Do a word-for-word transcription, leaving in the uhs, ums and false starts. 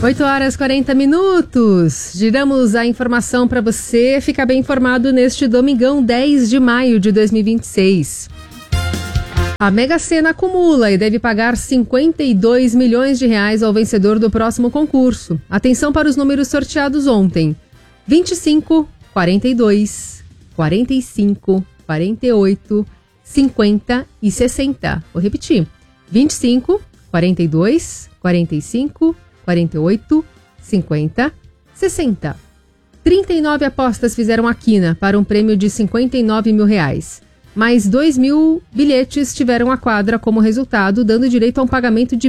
oito horas e quarenta minutos. Giramos a informação para você ficar bem informado neste domingão, dez de maio de dois mil e vinte e seis. A Mega Sena acumula e deve pagar cinquenta e dois milhões de reais ao vencedor do próximo concurso. Atenção para os números sorteados ontem: vinte e cinco, quarenta e dois, quarenta e cinco, quarenta e oito, cinquenta e sessenta. Vou repetir: vinte e cinco, quarenta e dois, quarenta e cinco, quarenta e oito, cinquenta, sessenta. trinta e nove apostas fizeram a quina para um prêmio de cinquenta e nove mil reais. Mais dois mil bilhetes tiveram a quadra como resultado, dando direito a um pagamento de